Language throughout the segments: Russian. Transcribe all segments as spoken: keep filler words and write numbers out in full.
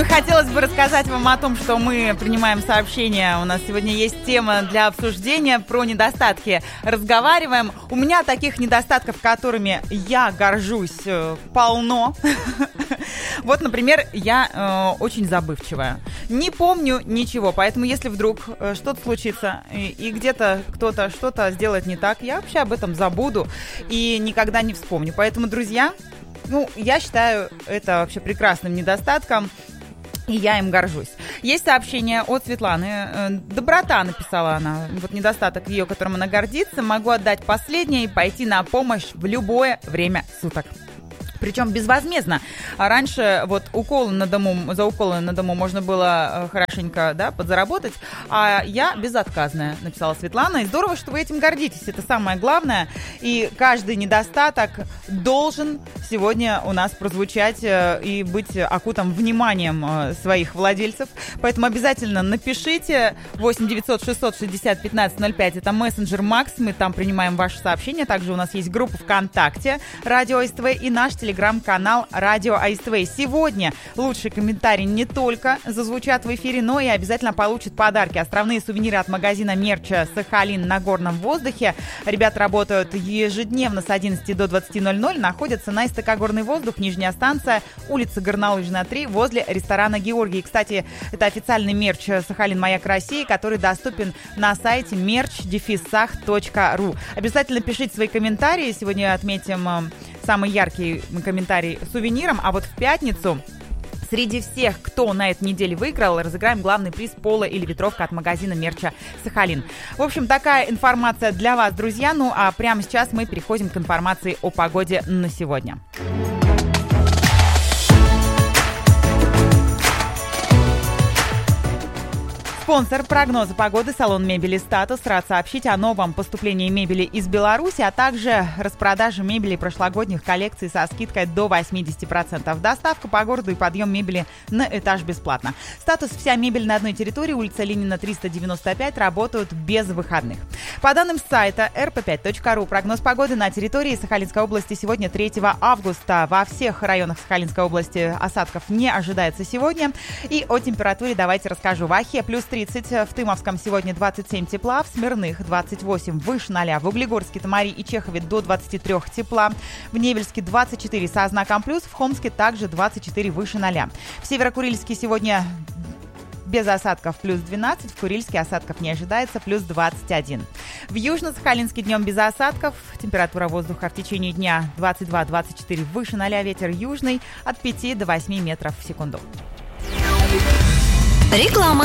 Хотелось бы рассказать вам о том, что мы принимаем сообщения. У нас сегодня есть тема для обсуждения про недостатки. Разговариваем. У меня таких недостатков, которыми я горжусь, полно. Вот, например, я э, очень забывчивая. Не помню ничего, поэтому если вдруг э, что-то случится и, и где-то кто-то что-то сделает не так, я вообще об этом забуду и никогда не вспомню. Поэтому, друзья, ну, я считаю это вообще прекрасным недостатком. И я им горжусь. Есть сообщение от Светланы. Доброта, написала она. Вот недостаток ее, которым она гордится. Могу отдать последнее и пойти на помощь в любое время суток. Причем безвозмездно. А раньше вот уколы на дому, за уколы на дому можно было хорошенько, да, подзаработать, а я безотказная, написала Светлана. И здорово, что вы этим гордитесь, это самое главное. И каждый недостаток должен сегодня у нас прозвучать и быть окутан вниманием своих владельцев. Поэтому обязательно напишите восемь девятьсот шестьсот шестьдесят пятнадцать ноль пять. Это мессенджер Макс, мы там принимаем ваши сообщения. Также у нас есть группа ВКонтакте Радио СТВ и наш телефон. Телеграм-канал Радио АСТВ. Сегодня лучшие комментарии не только зазвучат в эфире, но и обязательно получат подарки. Островные сувениры от магазина мерча «Сахалин» на горном воздухе. Ребята работают ежедневно с одиннадцати до двадцати ноль-ноль. Находятся на СТК «Горный воздух», нижняя станция, улица Горнолыжная, три, возле ресторана «Георгий». Кстати, это официальный мерч «Сахалин. Маяк России», который доступен на сайте мерч сах точка ру. Обязательно пишите свои комментарии. Сегодня отметим самый яркий комментарий сувениром, а вот в пятницу среди всех, кто на этой неделе выиграл, разыграем главный приз поло или ветровка от магазина мерча «Сахалин». В общем, такая информация для вас, друзья. Ну а прямо сейчас мы переходим к информации о погоде на сегодня. Спонсор прогноза погоды — салон мебели «Статус» рад сообщить о новом поступлении мебели из Беларуси, а также распродаже мебели прошлогодних коллекций со скидкой до восемьдесят процентов. Доставка по городу и подъем мебели на этаж бесплатно. «Статус» — вся мебель на одной территории, улица Ленина, триста девяносто пять, работают без выходных. По данным сайта эр пэ пять точка ру, прогноз погоды на территории Сахалинской области сегодня третьего августа. Во всех районах Сахалинской области осадков не ожидается сегодня. И о температуре давайте расскажу. В Ахе плюс тридцать, в Тымовском сегодня двадцать семь тепла, в Смирных двадцать восемь, выше ноля, в Углегорске, Тамари и Чехове до двадцати трёх тепла, в Невельске двадцать четыре со знаком плюс, в Хомске также двадцать четыре выше ноля. В Северокурильске сегодня без осадков плюс двенадцать, в Курильске осадков не ожидается, плюс двадцать один. В Южно-Сахалинске днем без осадков, температура воздуха в течение дня двадцать два - двадцать четыре выше ноля, ветер южный от пяти до восьми метров в секунду. Реклама.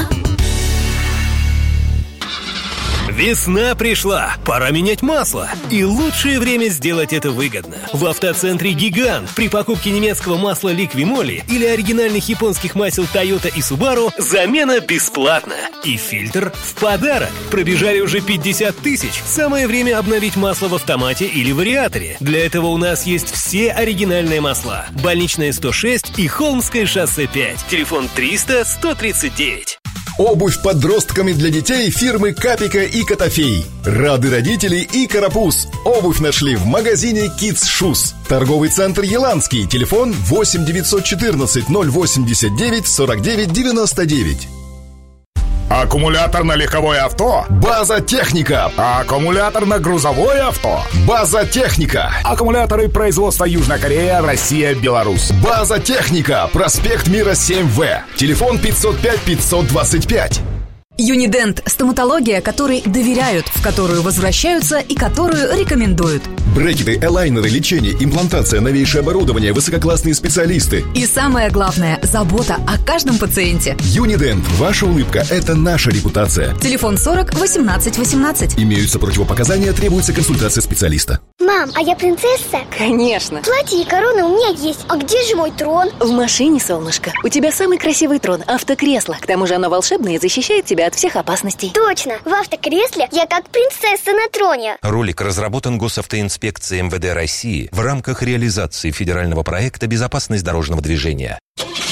Весна пришла, пора менять масло. И лучшее время сделать это выгодно. В автоцентре «Гигант» при покупке немецкого масла «Ликвимоли» или оригинальных японских масел «Тойота» и «Субару» замена бесплатна. И фильтр в подарок. Пробежали уже пятьдесят тысяч. Самое время обновить масло в автомате или вариаторе. Для этого у нас есть все оригинальные масла. Больничная сто шесть и Холмское шоссе пять. Телефон триста сто тридцать девять. Обувь подростками для детей фирмы «Капика» и «Котофей». Рады родители и «Карапуз». Обувь нашли в магазине Kids Shoes. Торговый центр «Еланский». Телефон восемь девятьсот четырнадцать ноль восемьдесят девять сорок девять девяносто девять. Аккумулятор на легковое авто? База Техника. Аккумулятор на грузовое авто? База Техника. Аккумуляторы производства Южная Корея, Россия, Беларусь. База Техника. Проспект Мира семь вэ. Телефон пятьсот пять пятьсот двадцать пять. Юнидент – стоматология, которой доверяют, в которую возвращаются и которую рекомендуют. Брекеты, элайнеры, лечение, имплантация, новейшее оборудование, высококлассные специалисты. И самое главное – забота о каждом пациенте. Юнидент. Ваша улыбка – это наша репутация. Телефон сорок восемнадцать восемнадцать. Имеются противопоказания, требуется консультация специалиста. Мам, а я принцесса? Конечно. Платье и корона у меня есть. А где же мой трон? В машине, солнышко. У тебя самый красивый трон – автокресло. К тому же оно волшебное и защищает тебя от всех опасностей. Точно. В автокресле я как принцесса на троне. Ролик разработан Госавтоинспекцией эм вэ дэ России в рамках реализации федерального проекта «Безопасность дорожного движения».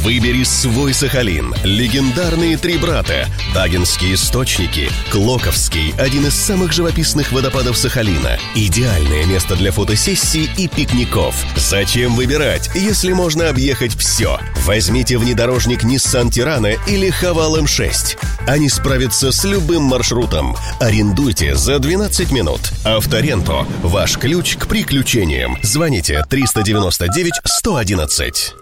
Выбери свой Сахалин. Легендарные три брата, Дагинские источники, Клоковский, один из самых живописных водопадов Сахалина. Идеальное место для фотосессий и пикников. Зачем выбирать, если можно объехать все? Возьмите внедорожник Nissan Tirana или Haval эм шесть. Они справятся с любым маршрутом. Арендуйте за двенадцать минут. Авторенто. Ваш ключ к приключениям. Звоните триста девяносто девять сто одиннадцать.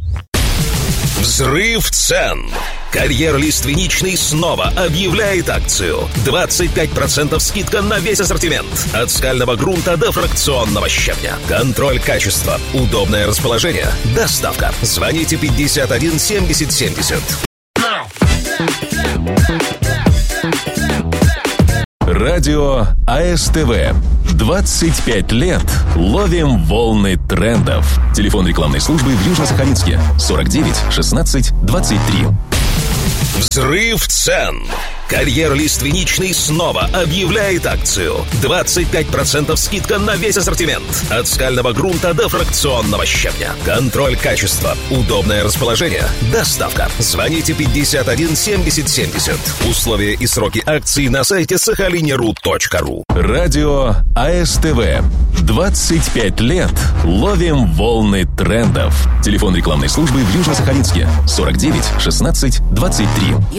Взрыв цен. Карьер Лиственничный снова объявляет акцию. двадцать пять процентов скидка на весь ассортимент. От скального грунта до фракционного щебня. Контроль качества. Удобное расположение. Доставка. Звоните пятьдесят один семьдесят семьдесят. Радио АСТВ. двадцать пять лет ловим волны трендов. Телефон рекламной службы в Южно-Сахалинске сорок девять шестнадцать двадцать три. Взрыв цен. Карьер Лиственничный снова объявляет акцию. двадцать пять процентов скидка на весь ассортимент. От скального грунта до фракционного щебня. Контроль качества. Удобное расположение. Доставка. Звоните пятьдесят один семьдесят семьдесят. Условия и сроки акции на сайте сахалинеру точка ру. Радио АСТВ. двадцать пять лет ловим волны трендов. Телефон рекламной службы в Южно-Сахалинске сорок девять шестнадцать двадцать три.